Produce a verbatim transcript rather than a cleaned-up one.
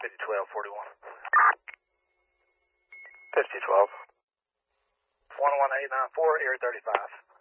fifty twelve forty-one. fifty twelve. one one eight nine four, Erie thirty-five.